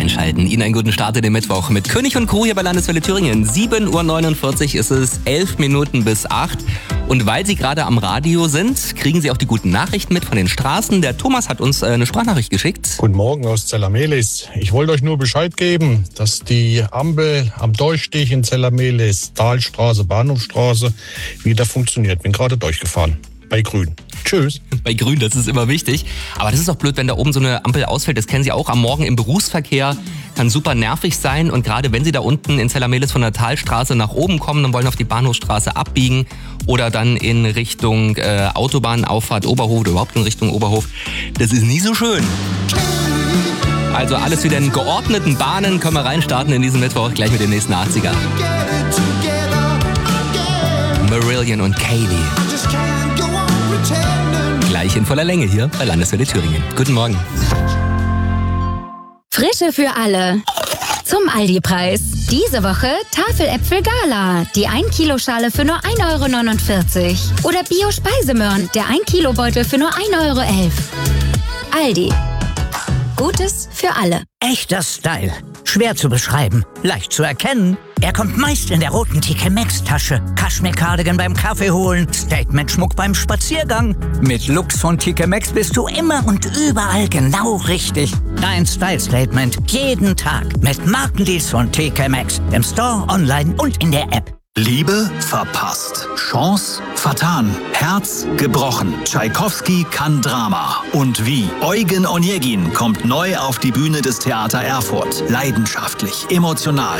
einschalten. Ihnen einen guten Start in den Mittwoch mit König und Crew hier bei Landeswelle Thüringen. 7:49 Uhr ist es, 11 Minuten bis 8. Und weil Sie gerade am Radio sind, kriegen Sie auch die guten Nachrichten mit von den Straßen. Der Thomas hat uns eine Sprachnachricht geschickt. Guten Morgen aus Zellamelis. Ich wollte euch nur Bescheid geben, dass die Ampel am Durchstich in Zellamelis, Talstraße, Bahnhofstraße, wieder funktioniert. Bin gerade durchgefahren. Bei Grün. Tschüss. Bei Grün, das ist immer wichtig. Aber das ist auch blöd, wenn da oben so eine Ampel ausfällt. Das kennen Sie auch am Morgen im Berufsverkehr. Kann super nervig sein. Und gerade wenn Sie da unten in Zellamelis von der Talstraße nach oben kommen, dann wollen auf die Bahnhofstraße abbiegen oder dann in Richtung Autobahnauffahrt Oberhof oder überhaupt in Richtung Oberhof. Das ist nie so schön. Also alles wieder in geordneten Bahnen. Können wir reinstarten in diesen Mittwoch gleich mit den nächsten 80er. Marillion und Kaylee. Gleich in voller Länge hier bei Landeswelle Thüringen. Guten Morgen. Frische für alle. Zum Aldi-Preis. Diese Woche Tafeläpfel Gala. Die 1-Kilo-Schale für nur 1,49 €. Oder Bio-Speisemöhren. Der 1-Kilo-Beutel für nur 1,11 €. Aldi. Gutes für alle. Echter Style. Schwer zu beschreiben, leicht zu erkennen. Er kommt meist in der roten TK Maxx Tasche. Kaschmir-Cardigan beim Kaffee holen, Statement-Schmuck beim Spaziergang. Mit Looks von TK Maxx bist du immer und überall genau richtig. Dein Style-Statement jeden Tag mit Markendeals von TK Maxx. Im Store, online und in der App. Liebe verpasst. Chance vertan. Herz gebrochen. Tschaikowski kann Drama. Und wie? Eugen Onegin kommt neu auf die Bühne des Theater Erfurt. Leidenschaftlich, emotional.